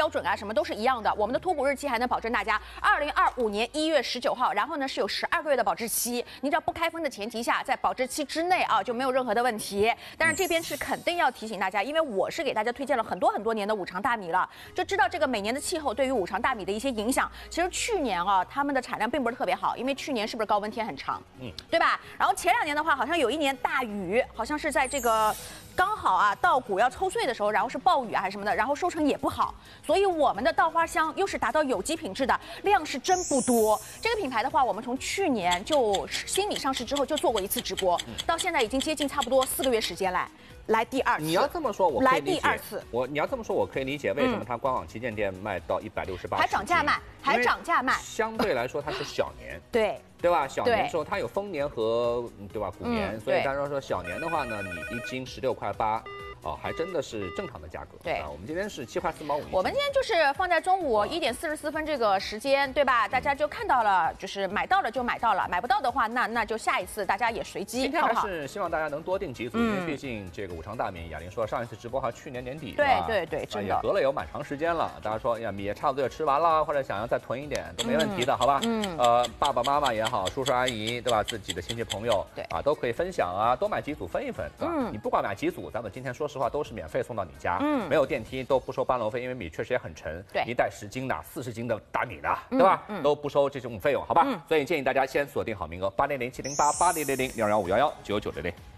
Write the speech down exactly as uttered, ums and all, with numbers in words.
标准啊，什么都是一样的。我们的脱补日期还能保证大家二零二五年一月十九号，然后呢是有十二个月的保质期。你只要不开封的前提下，在保质期之内啊就没有任何的问题。但是这边是肯定要提醒大家，因为我是给大家推荐了很多很多年的五常大米了，就知道这个每年的气候对于五常大米的一些影响。其实去年啊，他们的产量并不是特别好，因为去年是不是高温天很长，嗯，对吧？然后前两年的话，好像有一年大雨，好像是在这个刚好啊稻谷要抽穗的时候，然后是暴雨啊还是什么的，然后收成也不好，所以我们的稻花香又是达到有机品质的，量是真不多。这个品牌的话，我们从去年就新米上市之后就做过一次直播，到现在已经接近差不多四个月时间来。来第二次， 你要这么说，我可以理解。 来第二次， 我你要这么说，我可以理解为什么它官网旗舰店卖到一百六十八， 还涨价卖，还涨价卖。 相对来说，它是小年， 对对吧？小年之后，它有丰年和对吧谷年，嗯、所以大家说小年的话呢，你一斤十六块八。哦，还真的是正常的价格。 对啊，我们今天是七块四毛五。 我们今天就是放在中午一点四十四分这个时间，对吧？大家就看到了，就是买到了就买到了，买不到的话，那那就下一次大家也随机。 今天还是希望大家能多订几组，因为毕竟这个五常大米，雅玲说上一次直播还去年年底， 对对对，真的也隔了有蛮长时间了。大家说呀，米也差不多也吃完了，或者想要再囤一点都没问题的，好吧？嗯，呃，爸爸妈妈也好，叔叔阿姨对吧？自己的亲戚朋友，对啊，都可以分享啊，多买几组分一分，对吧？你不管买几组，咱们今天说实话都是免费送到你家，嗯，没有电梯，都不收搬楼费，因为米确实也很沉，对，一袋十斤的、四十斤的大米的，对吧？嗯，都不收这种费用，好吧？嗯，所以建议大家先锁定好名额，八零零七零八八零零零六幺五幺幺九九零零。